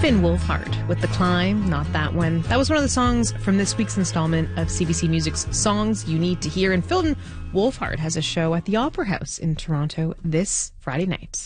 Finn Wolfhard with The Climb, Not That One. That was one of the songs from this week's installment of CBC Music's Songs You Need to Hear. And Finn Wolfhard has a show at the Opera House in Toronto this Friday night.